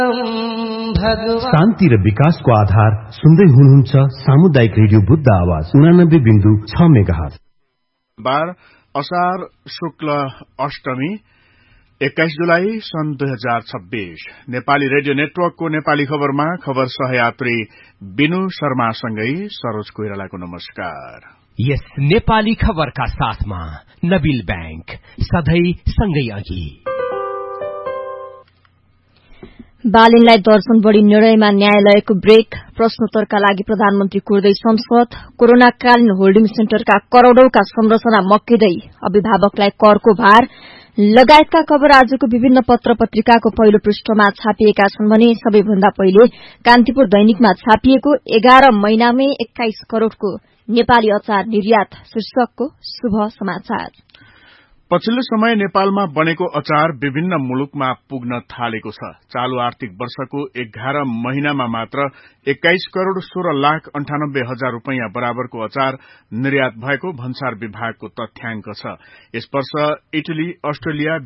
शान्ति र विकासको आधार सुन्दै हुनुहुन्छ सामुदायिक रेडियो बुद्ध आवाज 89.6 मेगाहर्ज। बार असार शुक्ल अष्टमी 21 जुलाई सन् 2026 नेपाली रेडियो नेटवर्कको नेपाली खबरमा खबर सहयात्री बिनु शर्मासँगै सरोज कोइरालाको नमस्कार। यस नेपाली खबरका साथमा नबिल बैंक सधैं सँगै अघि। बालिनलाई दर्जन बढ़ी निर्णयमा न्यायालयको ब्रेक, प्रश्नोत्तरका लागि प्रधानमन्त्री कुर्दै संसद, कोरोनाकालीन होल्डिङ सेन्टरका करोड़ौंका संरचना मक्किँदै अभिभावकलाई करको भार लगायतका खबर आजको विभिन्न पत्र पत्रिकाको पहिलो पृष्ठमा छापिएका छन् भने सबैभन्दा पहिले कान्तिपुर दैनिकमा छापिएको 11 महिनामै 21 करोड़को नेपाली अचार निर्यात शीर्षकको शुभ समाचार। पछिल्लो समय नेपालमा बनेको अचार विभिन्न मुलुकमा पुग्न थालेको छ। चालू आर्थिक वर्षको 11 महिनामा मात्र 21 करोड़ 16 लाख 98 हजार रूपैयाँ बराबरको अचार निर्यात भएको भन्सार विभागको तथ्याङ्क छ। यस वर्ष इटली, अस्ट्रेलिया,